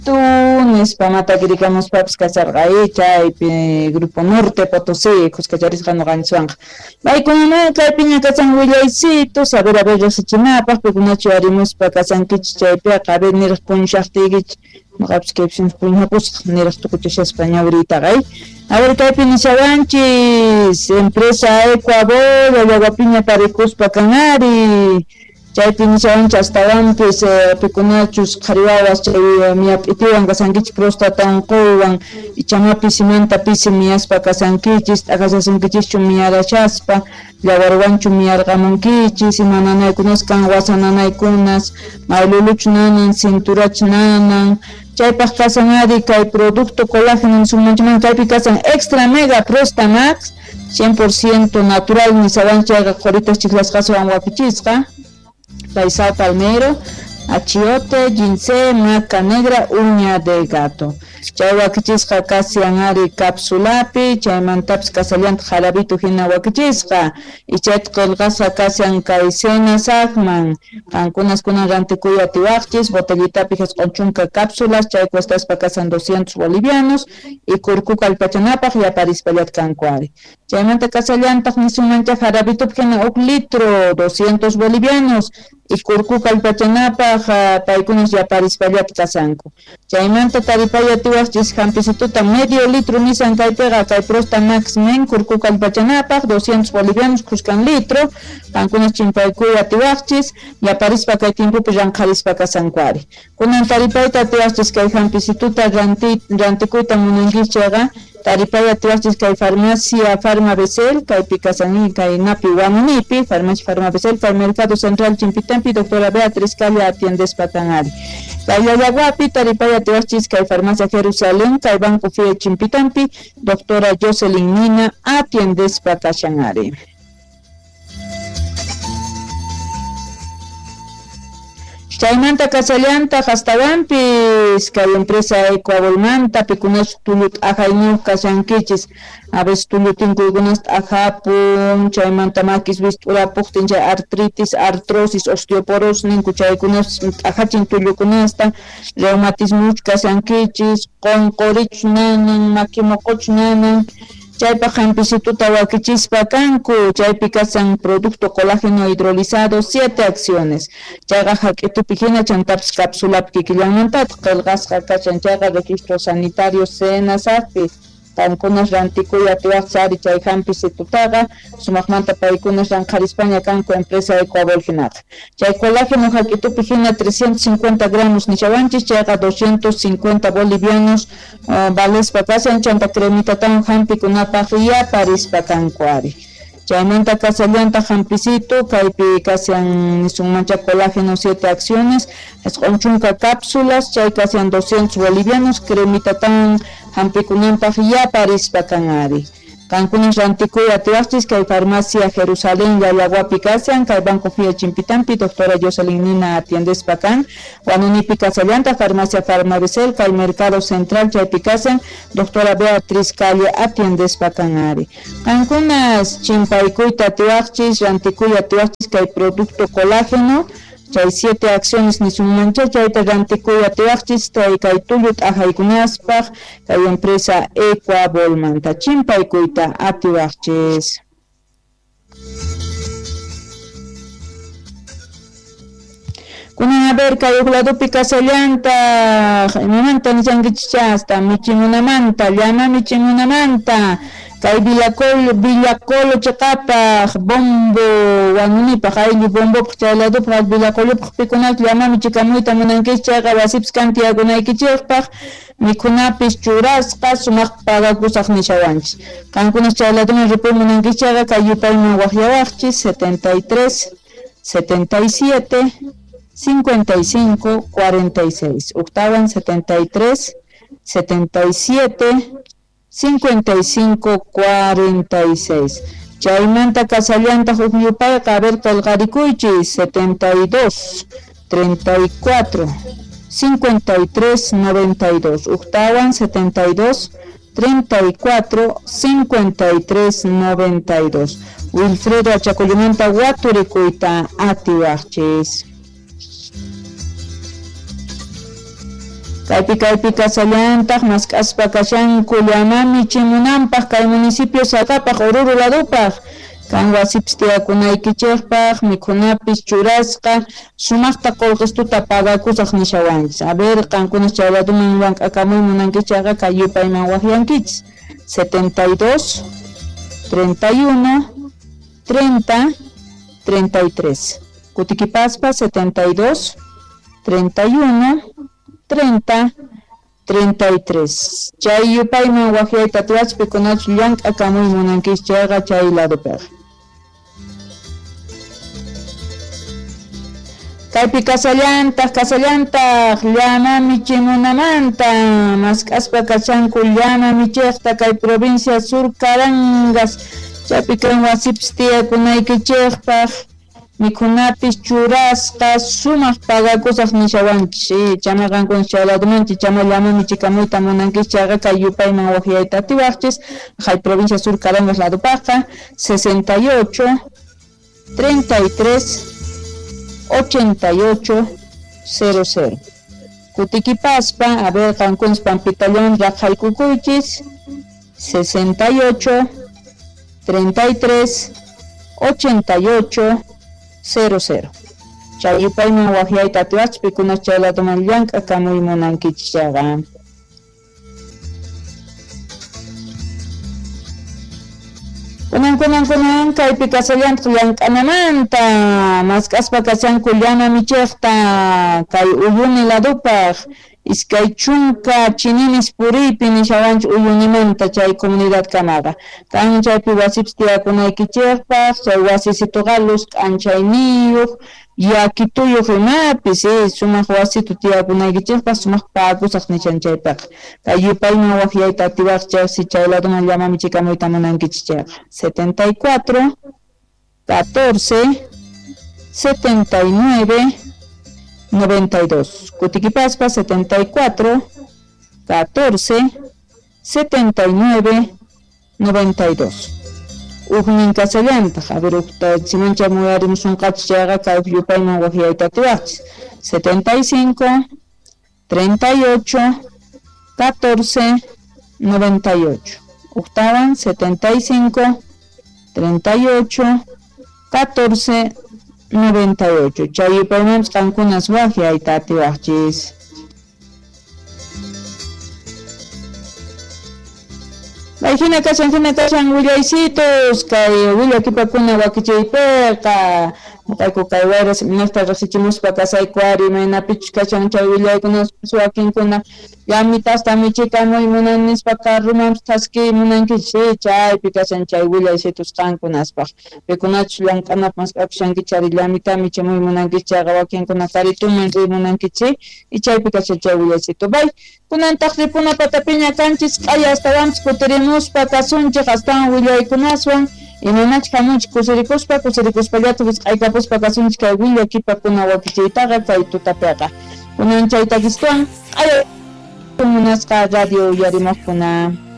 nispa matakrikamos papas kasarqaycha Grupo Norte Potosí kuskacharisqa nuqanchikwanqa paykunama kaypiña kasan willaysitu saber riqsichinapaq paykunachu arimuspa kasankichis chaypiqa haber niraq punchaqtikichis nuqapish kaypishis puñhapusqa niraq tukuchishaspa ñawriytaqay haber kaypi nishawanchis empresa Ecuador Yawapiña parikuspa kanari chaypi nishawanchis astawanpis pikunachus qhariwawas chay miyap'itiwan kasankichis prostata unquwan ichamapis imantapis miyaspa kasankichis t'aqasasunkichis miyarachaspa yawarwanchu miyarqamunkichis ima nanaykunas kan wasa nanaykunas mayluluchu nanan cinturachu nanan chaypaq kasanari kay producto colágeno sumanchaman kaypi kasan extra mega prosta max 100% natural nisawanchayqa qoritas chiklasqasuwan wapichisqa paisao palmero, achiote, ginseng, maca negra, uña de gato. Chay wakichisqa kasian ari cápsulapi, chaymantapis kasallanta jarabito hina wakichisqa, y chayta qillqasqa kasian kay cena saqman, qankunas kunan rantikuya tiwaqchis, botellitapi qunchunqa cápsulas, chay cuestaspa kasan 200 bolivianos, y kurkuqa alpachanapaq yaparispallat kanku ari. Chaymanta kasallantaq nisumancha jarabitupi hina 1 litro 200 bolivianos, y kurkuqa alpachanapaq paykunas yaparispallat kasanku. Chaymanta taripaya tiwaqchis hampisituta medio litro nisan kaypiqa kay Prosta Max men kurkuqa alpachanapaq 200 bolivianos kuskan litro, qankunas chimpaykuya tiwaqchis yaparispa kay timpupi ranqarispa kasanku ari. Kunan taripayta tiwaqchis kay hampisituta rantikuyta munankichayqa taripaya tiwaqchis kay farmacia Farma Becel kaypi kasani kay napi wamunipi farmacia Farma Becel kay Mercado Central Chimpitampi doctora Beatriz Calle atiendespa kanari kay Yayaguapi taripaya tiwaqchis kay farmacia Jerusalén kay Banco Fie Chimpitampi doctora Jocelyn Nina atiendespa kashanari. Chaymanta kasallanta hastawanpis kay empresa Ecuadormanta pikunash tulut ajaynu kashankichis a veces tulutinkukunas ajapun chaymanta makis wist'urapuqtin chay artritis, artrosis, osteoporosis ninku chaykunas ajachin tullukunasta reumatismo kashankichis qonqorichus nanan makimoqochus nanan chaypa hampisituta wakichispa kanku chaypi kasan producto colágeno hidrolizado 7 acciones chayqa hak'itupi hina chantapis cápsulapi kikillanmantataq qillqasqa kachan chayqa registro sanitario SENASAPI kankunas rantikuya tiwaqsari chay hampisitutaqa sumaqmanta paykunas ranqarispaña kanku empresa Ecuador hinaqa chay colágeno hak'itupi hina 350 gramos nishawanchis chayqa 250 bolivianos valespa kasan chanta cremitatan hampikunapaq yaparispa kanku ari chaymanta kasallanta hampisito kaypi kasan nisunmancha colágeno 7 acciones q'unchunqa cápsulas chay kasan 200 bolivianos cremitatan hampikunanpaq yaparispa kan ari kankunas rantikuya tiwaqchis kay farmacia Jerusalén Yayaguapi kasan kay Banco Fie Chimpitampi doctora Jocelyn Nina atiendespa kan wanunipi kasallanta farmacia Farma Becel kay Mercado Central chaypi kasan doctora Beatriz Calle atiendespa kan ari kankunas chimpaykuyta tiwaqchis rantikuya tiwaqchis kay producto colágeno chay 7 acciones nisunmancha chayta rantikuya tiwaqchis kay tullut ajaykunaspaq kay empresa Ecuadormanta chimpaykuyta atiwaqchis. Kunan a ver kay ukladupi kasallanta imamanta nishankichis hasta michimunamanta llama michimunamanta kay Villacolo chaqapaq bombo wanunipaq ayllus bombopaq chayladupaq Villacolopaq pikunas llamami chikamuyta munankis chayqa wasipis kantiyakunaykichikpaq mikhunapis churasqa sumaq pagakusaq nishawanchis kankunas chayladuna ripuy munankis chayqa kay yupayman waqllawaqchis 73 77 55 46 octawan 73 77 55 46 chaymanta kasallanta huk yupayqa a ver qillqarikuychis 72 34 53 92 octawan 72 34 53 92 Wilfredo Achacullumanta waturikuyta atiwaqchis Kaypi kasallantaq mask'aspa kashanku llamami chimunanpaq kay municipio Saqapaq Oruro ladupaq kan wasipis tiyakunaykichikpaq mikhunapis churasqa sumaqta qullqistuta pagakusaq nishawanchis. A ver, qankunas chay laduman llank'akamuy munankichayqa kay yupayman waqyankichis 72 31 30 33 kutikipaspa 72 31 30 33 chay yupayman waqyayta tiwachpi kunachu llank'akamuy munankichayqa chay ladupiqa. Kaypi kasallantaq llamami chimunamanta mask'aspa kashanku llamami chiqta kay provincia Sur Carangas chaypi kan wasipis tiyakunaykichikpaq mikhunapis churasqa sumaq pagakusaq nishawanchis chama qankunas chay ladumanchis chama llamami chikamuyta munankichayqa kay yupayman waqyayta tiwaqchis kay provincia Sur Carangas ladupaqa 68 33 88 00 kutikipaspa a ver qankunas Pampitallón raqhaykukuychis 68 33 88 00 chay yupayman waqyayta tiwachpi kunas chay laduman llank'akamuy munankichayqa. Kunan kaypi kasallantaq llank'anamanta mask'aspa kashanku llamami chiqta kay Uyuni ladupaq iskay chunka chininis puriypi nishawanchis Uyunimanta chay comunidad kamaqa kan chaypi wasipis tiyakunaykichikpaq chay wasisituqa luz k'anchayniyuq yakituyuq imapis sumaq wasitu tiyakunaykichikpaq sumaq pagakusaq nishan chaypiqa kay yupayman waqyayta tiwaqchaysi chay laduman llamami chikamuyta munankichayqa 74 14 79 92 kutikipaspa 74 14 79 92 ugnin kasallantaq a ver ukta simancha muyarimusunqachis chayqa kay yupayman waqyayta tiwaqchis 75 38 14 98 uktawan 75 38 14 98 chay yupaymanpas qankunas waqyayta tiwaqchis. Hina kashan willaysitos kay willakipakuna wakichaypiqa kayku kay wayra seminarta riqsichimuspa kasayku ari maynapichus kashan chay willaykunas wakinkuna llamitasta michikamuy munan nispa carrumanpas taskiy munankichis chaypi kashan chay willaysitos qankunaspaq pikunachus llank'anapas akushankichis ari llamita michimuy munankichayqa wakinkuna karituman riy munankichis y chaypi kashan chay willaysito bay kunantaq ripuna patapiña kanchis q'aya astawanpas kutirimuspa kasunchik astawan willaykunaswan imanachik hamunchik kusirikuspallatak q'aykapuspa kasunchik kay willakipakuna wakichaytaqa kay tutapiqa kunan chaytakistuwan q'aya munasqa radio uyarimuqkuna.